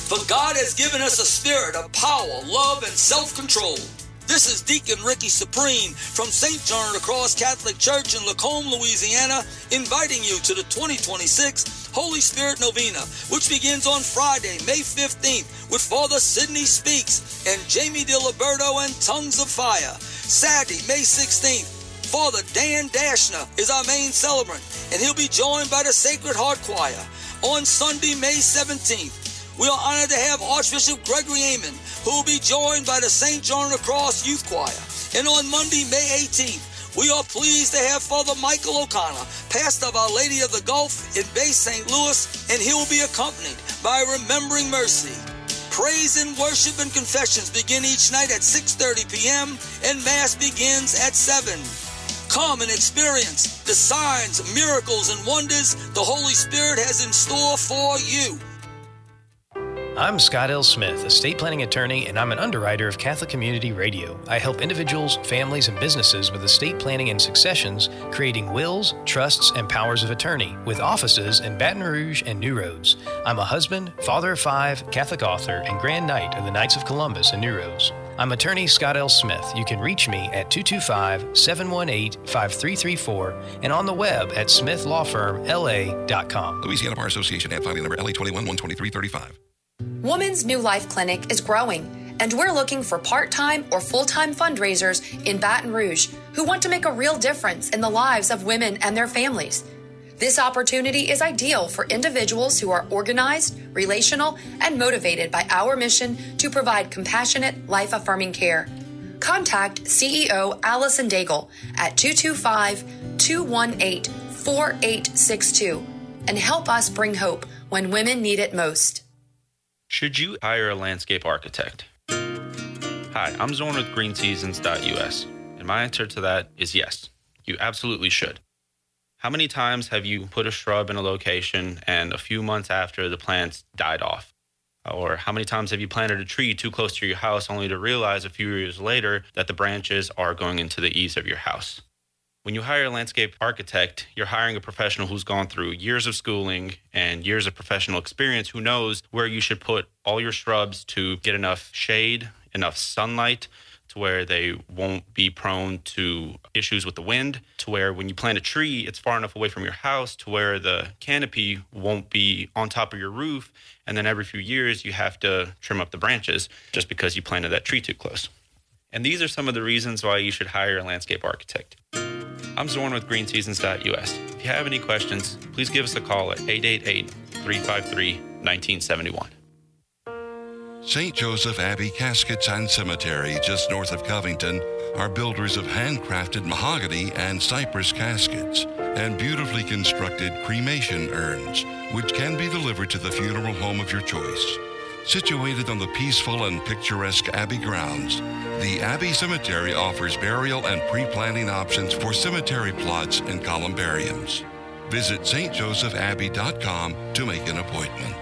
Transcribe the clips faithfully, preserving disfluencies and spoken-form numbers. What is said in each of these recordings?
For God has given us a spirit of power, love, and self-control. This is Deacon Ricky Supreme from Saint John of the Cross Catholic Church in Lacombe, Louisiana, inviting you to the twenty twenty-six Holy Spirit Novena, which begins on Friday, May fifteenth, with Father Sidney Speaks and Jamie DiLiberto and Tongues of Fire. Saturday, May sixteenth, Father Dan Dashner is our main celebrant, and he'll be joined by the Sacred Heart Choir. On Sunday, May seventeenth, we are honored to have Archbishop Gregory Amen, who will be joined by the Saint John of the Cross Youth Choir. And on Monday, May eighteenth, we are pleased to have Father Michael O'Connor, pastor of Our Lady of the Gulf in Bay Saint Louis, and he will be accompanied by Remembering Mercy. Praise and worship and confessions begin each night at six thirty p.m. and Mass begins at seven. Come and experience the signs, miracles, and wonders the Holy Spirit has in store for you. I'm Scott L. Smith, estate planning attorney, and I'm an underwriter of Catholic Community Radio. I help individuals, families, and businesses with estate planning and successions, creating wills, trusts, and powers of attorney, with offices in Baton Rouge and New Roads. I'm a husband, father of five, Catholic author, and Grand Knight of the Knights of Columbus in New Roads. I'm attorney Scott L. Smith. You can reach me at two two five, seven one eight, five three three four and on the web at smith law firm l a dot com. Louisiana Bar Association ad filing number L A twenty-one one twenty-three thirty-five. Woman's New Life Clinic is growing, and we're looking for part-time or full-time fundraisers in Baton Rouge who want to make a real difference in the lives of women and their families. This opportunity is ideal for individuals who are organized, relational, and motivated by our mission to provide compassionate, life-affirming care. Contact C E O Allison Daigle at two two five, two one eight, four eight six two and help us bring hope when women need it most. Should you hire a landscape architect? Hi, I'm Zorn with green seasons dot U S, and my answer to that is yes, you absolutely should. How many times have you put a shrub in a location and a few months after the plants died off? Or how many times have you planted a tree too close to your house only to realize a few years later that the branches are going into the eaves of your house? When you hire a landscape architect, you're hiring a professional who's gone through years of schooling and years of professional experience who knows where you should put all your shrubs to get enough shade, enough sunlight, to where they won't be prone to issues with the wind, to where when you plant a tree, it's far enough away from your house to where the canopy won't be on top of your roof, and then every few years you have to trim up the branches just because you planted that tree too close. And these are some of the reasons why you should hire a landscape architect. I'm Zorn with green seasons dot U S. If you have any questions, please give us a call at eight eight eight, three five three, one nine seven one. Saint Joseph Abbey Caskets and Cemetery, just north of Covington, are builders of handcrafted mahogany and cypress caskets and beautifully constructed cremation urns, which can be delivered to the funeral home of your choice. Situated on the peaceful and picturesque Abbey grounds, the Abbey Cemetery offers burial and pre-planning options for cemetery plots and columbariums. Visit s t joseph abbey dot com to make an appointment.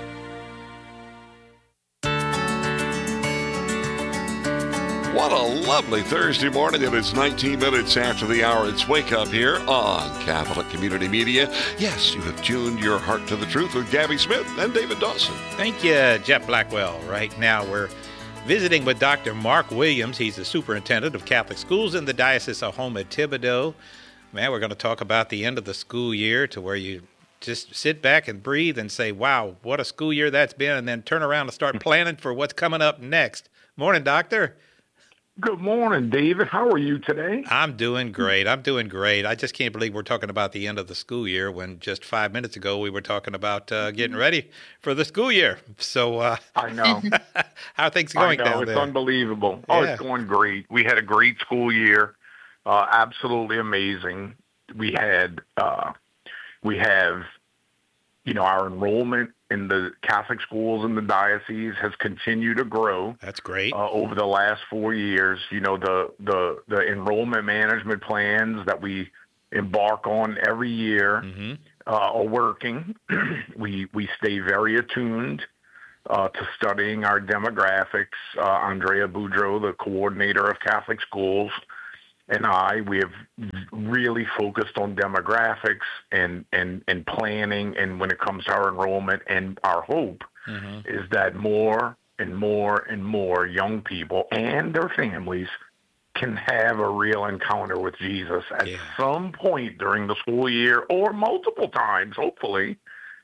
What a lovely Thursday morning, and it's nineteen minutes after the hour. It's Wake Up here on Catholic Community Media. Yes, you have tuned your heart to the truth with Gabby Smith and David Dawson. Thank you, Jeff Blackwell. Right now we're visiting with Doctor Mark Williams. He's the superintendent of Catholic schools in the Diocese of Houma-Thibodaux. Man, we're going to talk about the end of the school year, to where you just sit back and breathe and say, wow, what a school year that's been, and then turn around and start planning for what's coming up next. Morning, Doctor. Good morning, David. How are you today? I'm doing great. I'm doing great. I just can't believe we're talking about the end of the school year when just five minutes ago we were talking about uh, getting ready for the school year. So uh, I know. How are things going I know. down It's there? unbelievable. Oh, Yeah. it's going great. We had a great school year. Uh, absolutely amazing. We had, uh, we have, you know, our enrollment in the Catholic schools in the diocese has continued to grow. That's great. Uh, over the last four years, you know, the, the, the enrollment management plans that we embark on every year Mm-hmm. uh, are working. we, we stay very attuned uh, to studying our demographics. Uh, Andrea Boudreau, the coordinator of Catholic schools, and I, we have really focused on demographics and, and, and planning, and when it comes to our enrollment, and our hope mm-hmm. is that more and more and more young people and their families can have a real encounter with Jesus at yeah. some point during the school year or multiple times, hopefully.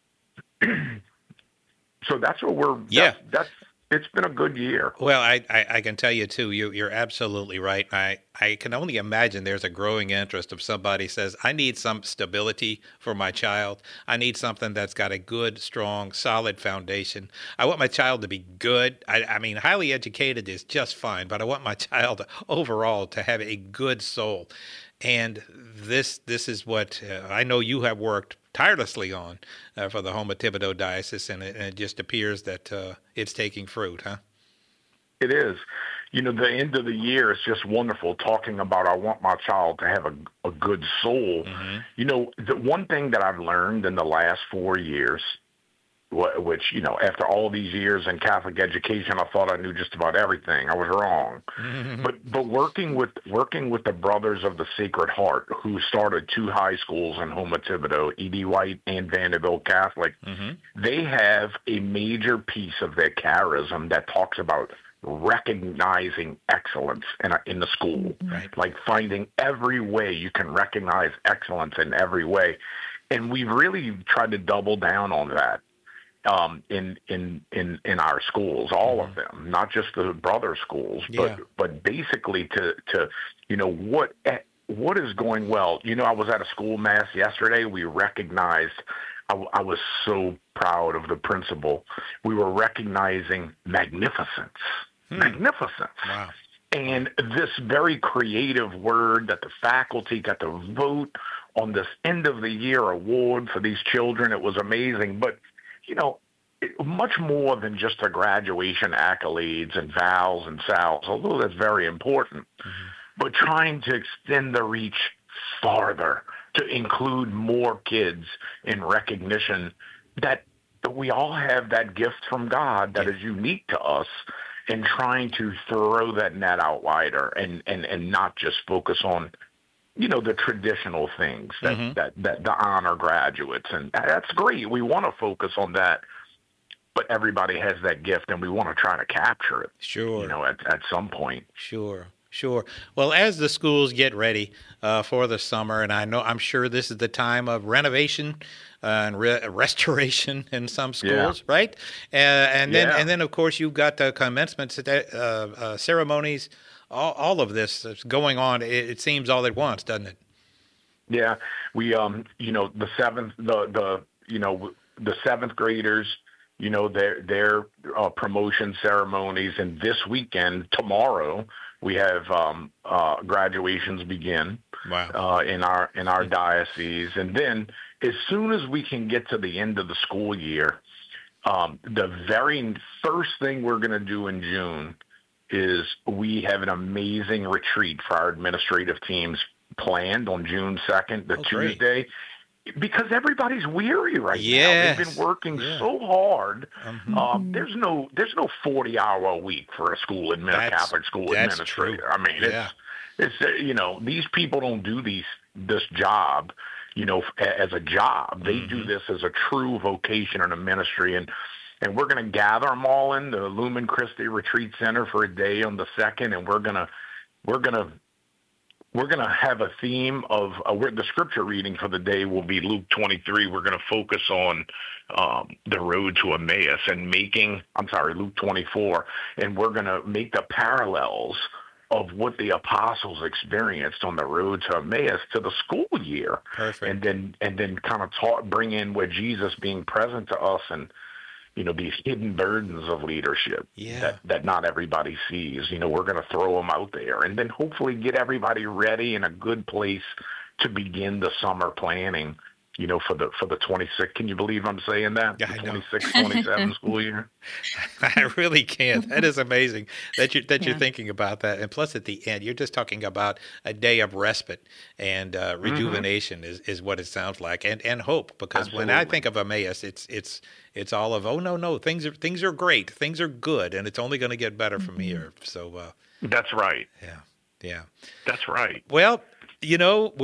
So that's what we're, yeah. that's, that's it's been a good year. Well, I, I, I can tell you, too, you, you're absolutely right. I, I can only imagine there's a growing interest if somebody says, I need some stability for my child. I need something that's got a good, strong, solid foundation. I want my child to be good. I, I mean, highly educated is just fine, but I want my child overall to have a good soul. And this this is what uh, I know you have worked tirelessly on uh, for the Houma Thibodaux Diocese, and it, and it just appears that uh, it's taking fruit, huh? It is. You know, the end of the year is just wonderful talking about I want my child to have a, a good soul. Mm-hmm. You know, the one thing that I've learned in the last four years, which, you know, after all these years in Catholic education, I thought I knew just about everything. I was wrong. Mm-hmm. But but working with working with the Brothers of the Sacred Heart, who started two high schools in Houma Thibodaux, E D White and Vanderbilt Catholic, mm-hmm. they have a major piece of their charism that talks about recognizing excellence in, a, in the school, right. Like finding every way you can recognize excellence in every way. And we've really tried to double down on that. Um, in, in, in, in our schools, all mm-hmm. of them, not just the brother schools, but, yeah. but basically to, to, you know, what, what is going well. You know, I was at a school mass yesterday. We recognized, I, I was so proud of the principal. We were recognizing magnificence, hmm. magnificence. Wow. And this very creative word that the faculty got to vote on this end of the year award for these children. It was amazing. But you know, much more than just the graduation accolades and vows and salves, although that's very important, mm-hmm. but trying to extend the reach farther to include more kids in recognition that we all have that gift from God that yeah. is unique to us, and trying to throw that net out wider and, and, and not just focus on, you know, the traditional things that, mm-hmm. that, that the honor graduates. And that's great. We want to focus on that, but everybody has that gift and we want to try to capture it. Sure. You know, at, at some point. Sure. Sure. Well, as the schools get ready uh, for the summer, and I know, I'm sure this is the time of renovation uh, and re- restoration in some schools, yeah. right? Uh, and then, yeah. and then, of course, you've got the commencement uh, uh, ceremonies. All, all of this is going on. It, it seems all at once, doesn't it? Yeah, we, um, you know, the seventh, the the, you know, the seventh graders, you know, their their uh, promotion ceremonies, and this weekend, tomorrow, we have um, uh, graduations begin. Wow. uh, in our in our diocese, and then as soon as we can get to the end of the school year, um, the very first thing we're going to do in June is we have an amazing retreat for our administrative teams planned on June second, the oh, Tuesday, great. Because everybody's weary right yes. now. They've been working yeah. so hard. Mm-hmm. Um, there's no there's no forty hour a week for a school admin, Catholic school that's administrator. True. I mean, yeah. it's it's uh, you know, these people don't do these this job, you know, as a job. They mm-hmm. do this as a true vocation and a ministry. And And we're going to gather them all in the Lumen Christi Retreat Center for a day on the second, and we're going to we're going to we're going to have a theme of uh, we're, the scripture reading for the day will be Luke twenty-three. We're going to focus on um, the road to Emmaus and making I'm sorry Luke twenty-four, and we're going to make the parallels of what the apostles experienced on the road to Emmaus to the school year. Perfect. And then and then kind of taught, bring in where Jesus being present to us and, you know, these hidden burdens of leadership yeah. that, that not everybody sees. You know, we're going to throw them out there and then hopefully get everybody ready in a good place to begin the summer planning, you know, for the for the twenty-sixth. Can you believe I'm saying that? Yeah, the twenty-six twenty-seven school year? I really can't. That is amazing that you're, that yeah. you're thinking about that. And plus, at the end, you're just talking about a day of respite and uh, rejuvenation mm-hmm. is, is what it sounds like, and, and hope. Because Absolutely. When I think of Emmaus, it's it's it's all of, oh, no, no, things are, things are great, things are good, and it's only going to get better from mm-hmm. here. So uh, That's right. Yeah, yeah. That's right. Well, you know, we're